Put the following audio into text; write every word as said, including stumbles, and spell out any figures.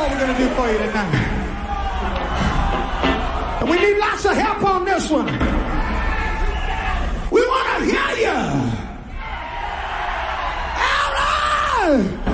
all we're going to do for you tonight. And we need lots of help on this one. We want to hear you. All right.